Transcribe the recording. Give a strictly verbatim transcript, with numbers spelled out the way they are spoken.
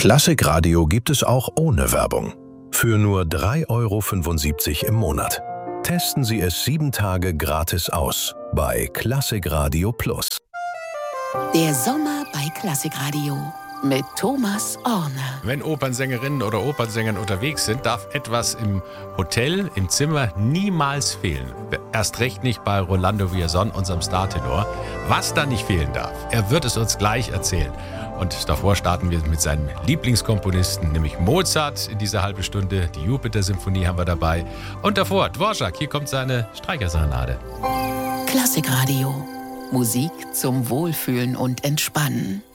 Klassikradio gibt es auch ohne Werbung. Für nur drei Euro fünfundsiebzig im Monat. Testen Sie es sieben Tage gratis aus bei Klassikradio Plus. Der Sommer bei Klassikradio mit Thomas Orner. Wenn Opernsängerinnen oder Opernsänger unterwegs sind, darf etwas im Hotel, im Zimmer niemals fehlen. Erst recht nicht bei Rolando Villazón, unserem Startenor. Was da nicht fehlen darf, er wird es uns gleich erzählen. Und davor starten wir mit seinem Lieblingskomponisten, nämlich Mozart in dieser halben Stunde. Die Jupiter-Symphonie haben wir dabei. Und davor Dvorak, hier kommt seine Streicherserenade. Klassikradio. Musik zum Wohlfühlen und Entspannen.